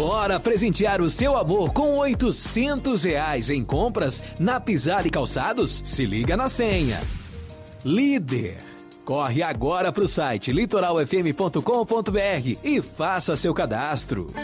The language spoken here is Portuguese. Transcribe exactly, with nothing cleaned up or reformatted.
Bora presentear o seu amor com oitocentos reais em compras na Pisar e Calçados? Se liga na senha. Líder. Corre agora para o site litoral f m ponto com ponto b r e faça seu cadastro.